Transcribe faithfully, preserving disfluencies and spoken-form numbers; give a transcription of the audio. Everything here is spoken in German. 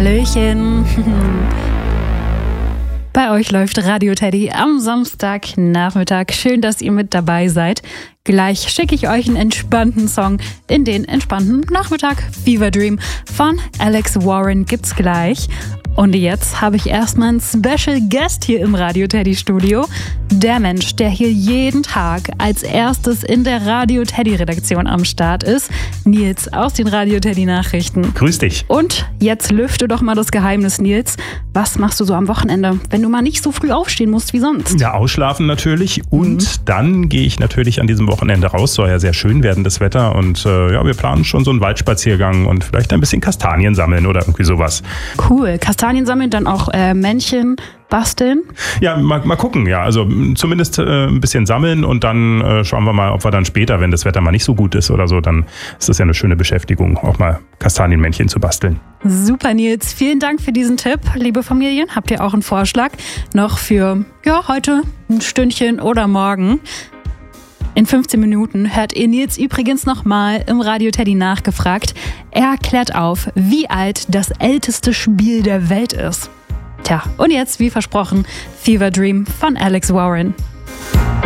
Hallöchen. Bei euch läuft Radio Teddy am Samstagnachmittag. Schön, dass ihr mit dabei seid. Gleich schicke ich euch einen entspannten Song in den entspannten Nachmittag. Fever Dream von Alex Warren gibt's gleich. Und jetzt habe ich erstmal einen Special Guest hier im Radio Teddy Studio. Der Mensch, der hier jeden Tag als erstes in der Radio Teddy Redaktion am Start ist. Nils aus den Radio Teddy Nachrichten. Grüß dich. Und jetzt lüfte doch mal das Geheimnis, Nils. Was machst du so am Wochenende, wenn du mal nicht so früh aufstehen musst wie sonst? Ja, ausschlafen natürlich. Und mhm. dann gehe ich natürlich an diesem Wochenende raus. Soll ja sehr schön werden, das Wetter. Und äh, ja, wir planen schon so einen Waldspaziergang und vielleicht ein bisschen Kastanien sammeln oder irgendwie sowas. Cool. Kastanien sammeln, dann auch äh, Männchen basteln? Ja, mal, mal gucken. Ja, also zumindest äh, ein bisschen sammeln und dann äh, schauen wir mal, ob wir dann später, wenn das Wetter mal nicht so gut ist oder so, dann ist das ja eine schöne Beschäftigung, auch mal Kastanienmännchen zu basteln. Super, Nils. Vielen Dank für diesen Tipp. Liebe Familien, habt ihr auch einen Vorschlag noch für ja, heute ein Stündchen oder morgen? In fünfzehn Minuten hört ihr Nils übrigens nochmal im Radio Teddy nachgefragt. Er klärt auf, wie alt das älteste Spiel der Welt ist. Tja, und jetzt, wie versprochen, Fever Dream von Alex Warren.